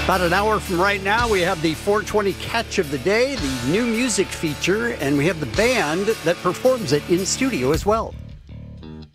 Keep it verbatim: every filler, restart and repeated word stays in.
About an hour from right now, we have the four twenty Catch of the Day, the new music feature, and we have the band that performs it in studio as well.